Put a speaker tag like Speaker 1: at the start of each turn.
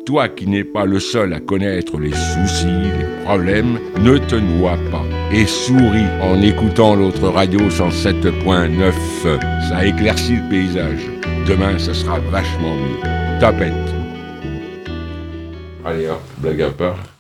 Speaker 1: Toi qui n'es pas le seul à connaître les soucis, les problèmes, ne te noie pas et souris en écoutant l'autre radio 107.9. Ça éclaircit le paysage. Demain, ça sera vachement mieux. Tapette. Allez hop, blague à part.